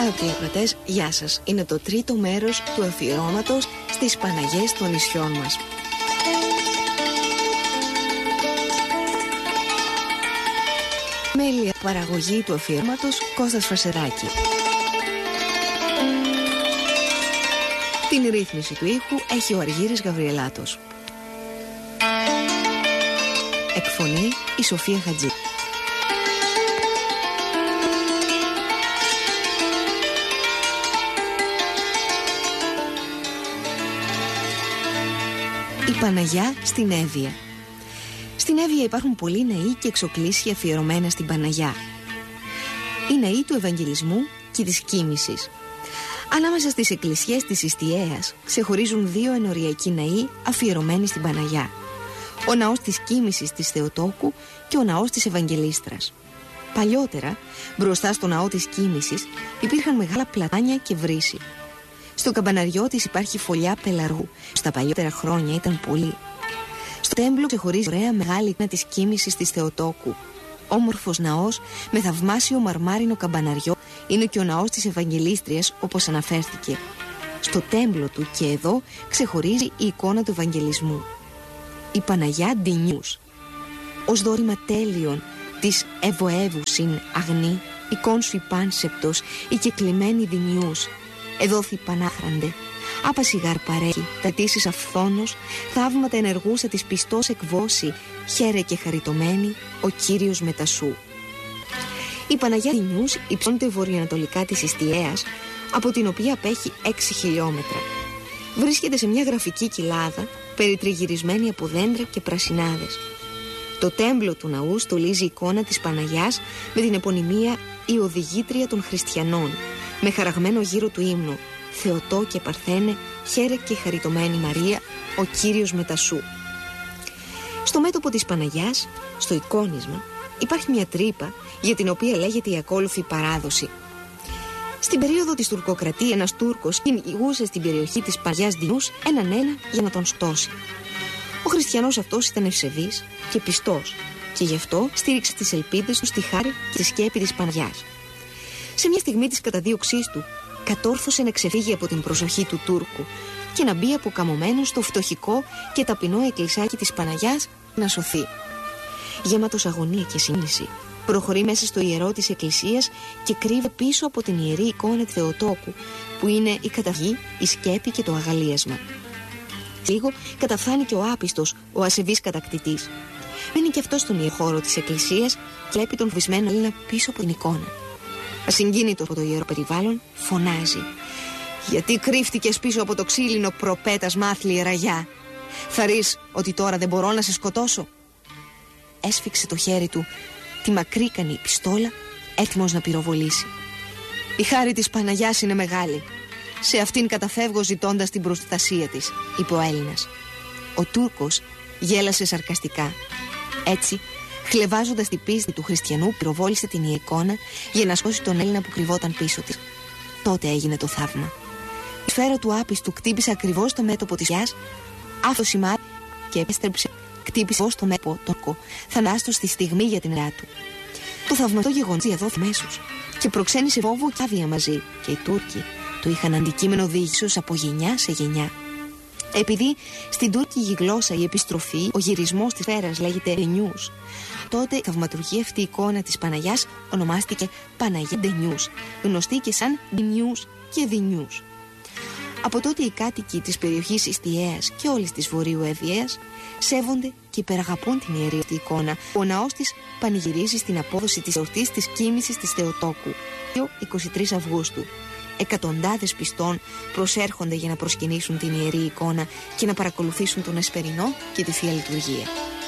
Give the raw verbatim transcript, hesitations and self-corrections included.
Αγαπητοί ακροατές, γεια σας. Είναι το τρίτο μέρος του αφιερώματος στις Παναγιές των νησιών μας. Μέλη παραγωγή του αφιερώματος Κώστας Φασεράκη. Την ρύθμιση του ήχου έχει ο Αργύρης Γαβριελάτος. Εκφωνή η Σοφία Χατζή. Η Παναγιά στην Εύβοια. Στην Εύβοια υπάρχουν πολλοί ναοί και εξοκλήσια αφιερωμένα στην Παναγιά. Οι ναοί του Ευαγγελισμού και της Κοίμησης. Ανάμεσα στις εκκλησιές της Ιστιαίας ξεχωρίζουν δύο ενοριακοί ναοί αφιερωμένοι στην Παναγιά. Ο ναός της Κοίμησης της Θεοτόκου και ο ναός της Ευαγγελίστρας. Παλιότερα, μπροστά στο ναό της Κοίμησης υπήρχαν μεγάλα πλατάνια και βρύση. Στο καμπαναριό της υπάρχει φωλιά πελαργού. Στα παλιότερα χρόνια ήταν πολύ. Στο τέμπλο ξεχωρίζει ωραία μεγάλη εικόνα της Κοίμησης της Θεοτόκου. Όμορφος ναός με θαυμάσιο μαρμάρινο καμπαναριό είναι και ο ναός της Ευαγγελίστριας, όπως αναφέρθηκε. Στο τέμπλο του και εδώ ξεχωρίζει η εικόνα του Ευαγγελισμού. Η Παναγιά Ντινιούς. Ως δώρημα τέλειων της ευωεύουσιν αγνή, εικόν σου υπάνσεπτος, η κεκλειμένη Ντινιούς. Εδόθη Πανάχραντε. Άπασιγαρ παρέχει, τατήσεις αυθόνος, θαύματα ενεργούσα της πιστός εκβόση, χαίρε και χαριτωμένη, ο Κύριος μετασού. Η Παναγιά Ντινιούς υψώνεται βορειοανατολικά της Ιστιαίας, από την οποία απέχει έξι χιλιόμετρα. Βρίσκεται σε μια γραφική κοιλάδα, περιτριγυρισμένη από δέντρα και πρασινάδες. Το τέμπλο του ναού στολίζει εικόνα της Παναγιάς με την επωνυμία «Η Οδηγήτρια των Χριστιανών», με χαραγμένο γύρω του ύμνο «Θεοτό και Παρθένε, χαίρε και χαριτωμένη Μαρία, ο Κύριος μετασού». Στο μέτωπο της Παναγιάς, στο εικόνισμα, υπάρχει μια τρύπα για την οποία λέγεται η ακόλουθη παράδοση. Στην περίοδο της τουρκοκρατίας, ένας Τούρκος κυνηγούσε στην περιοχή της Παναγιάς Ντινιούς έναν ένα για να τον στώσει. Ο χριστιανός αυτός ήταν ευσεβής και πιστός και γι' αυτό στήριξε τις ελπίδες του στη χάρη και τη σκέπη της Παναγιάς. Σε μια στιγμή της καταδίωξής του, κατόρθωσε να ξεφύγει από την προσοχή του Τούρκου και να μπει αποκαμωμένο στο φτωχικό και ταπεινό εκκλησάκι της Παναγιάς να σωθεί. Γεμάτος αγωνία και σύγχυση, προχωρεί μέσα στο ιερό της εκκλησίας και κρύβει πίσω από την ιερή εικόνα του Θεοτόκου, που είναι η καταυγή, η σκέπη και το αγαλίασμα. Λίγο καταφθάνει και ο άπιστος, ο ασεβής κατακτητής. Μένει και αυτό στον ιερό χώρο της εκκλησίας και βλέπει τον φοβισμένο Έλληνα πίσω από την εικόνα. Ασυγκίνητος από το ιερό περιβάλλον, φωνάζει: «Γιατί κρύφτηκες πίσω από το ξύλινο προπέτας μάθλιε ραγιά? Θα ρεις ότι τώρα δεν μπορώ να σε σκοτώσω?» Έσφιξε το χέρι του τη μακρύκανη πιστόλα, έτοιμος να πυροβολήσει. «Η χάρη της Παναγιάς είναι μεγάλη. Σε αυτήν καταφεύγω ζητώντας την προστασία της», είπε ο Έλληνας. Ο Τούρκος γέλασε σαρκαστικά. Έτσι, χλεβάζοντας την πίστη του χριστιανού, πυροβόλησε την εικόνα για να σώσει τον Έλληνα που κρυβόταν πίσω της. Τότε έγινε το θαύμα. Η σφαίρα του άπιστου κτύπησε ακριβώς στο μέτωπο της γιάς, αυτό σημάδι και επέστρεψε, κτύπησε ως το μέτωπο τον Τούρκο, θανάστος στη στιγμή για την ουρά του. Το θαυματό γεγονός διαδόθη αμέσως και προξένησε φόβο και άδεια μαζί, και οι Τούρκοι το είχαν αντικείμενο διηγήσεως από γενιά σε γενιά. Επειδή στην τουρκική γλώσσα η επιστροφή, ο γυρισμός της σφαίρας λέγεται Ντινιούς, τότε η θαυματουργή αυτή εικόνα της Παναγιάς ονομάστηκε Παναγιά Ντινιούς, γνωστή και σαν Ντινιούς και Δινιούς. Από τότε οι κάτοικοι της περιοχής Ιστιαίας και όλης της Βορείου Εύβοιας σέβονται και υπεραγαπούν την ιερή αυτή εικόνα. Ο ναός της πανηγυρίζει στην απόδοση της εορτής της Κοίμησης της Θεοτόκου, είκοσι τρεις Αυγούστου. Εκατοντάδες πιστών προσέρχονται για να προσκυνήσουν την ιερή εικόνα και να παρακολουθήσουν τον εσπερινό και τη Θεία Λειτουργία.